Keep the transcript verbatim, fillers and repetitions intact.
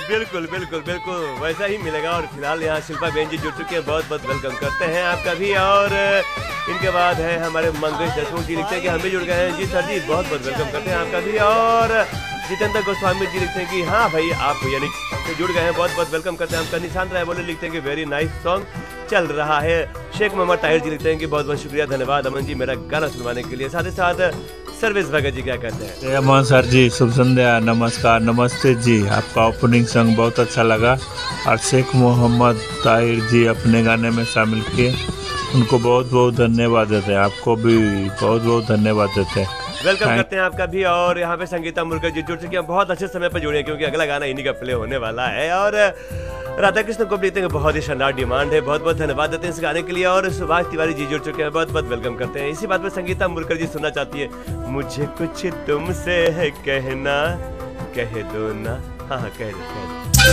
बिल्कुल बिल्कुल बिल्कुल वैसा ही मिलेगा। और फिलहाल यहाँ शिल्पा बेन जी जुड़ चुके हैं, बहुत बहुत वेलकम करते हैं आपका भी। और इनके बाद है हमारे मंगेश देशमुख जी, लिखते हैं कि हम भी जुड़ गए हैं। जी सर जी, बहुत बहुत वेलकम करते हैं आपका भी। और जितेंद्र गोस्वामी जी लिखते हैं कि हाँ भाई आप यानी से जुड़ गए हैं, बहुत बहुत वेलकम करते हैं आपका। निशांत राय बोले लिखते हैं कि वेरी नाइस सॉन्ग चल रहा है। शेख मोहम्मद ताहिर जी लिखते हैं कि बहुत बहुत शुक्रिया, धन्यवाद अमन जी मेरा गाना सुनवाने के लिए। साथ ही साथ सर्विस भगत जी क्या कहते हैं? जय अमन सर जी, शुभ संध्या, नमस्कार, नमस्ते जी। आपका ओपनिंग सॉन्ग बहुत अच्छा लगा और शेख मोहम्मद ताहिर जी अपने गाने में शामिल किए, उनको बहुत बहुत धन्यवाद देते हैं। आपको भी बहुत बहुत धन्यवाद देते हैं। वेलकम करते हैं आपका भी। और यहाँ पे संगीता मुरकर जी जुड़ चुके हैं, बहुत अच्छे समय पर जुड़े हैं क्योंकि अगला गाना इन्हीं का प्ले होने वाला है। और राधा कृष्ण को लिखते हैं बहुत ही शानदार डिमांड है, बहुत बहुत धन्यवाद देते हैं इस गाने के लिए। और सुभाष तिवारी जी जुड़ चुके हैं, बहुत बहुत वेलकम करते हैं। इसी बात पर संगीता मुरकर जी सुनना चाहती है, मुझे कुछ तुमसे है कहना, कह दो ना। हाँ हाँ कह दो कह दो।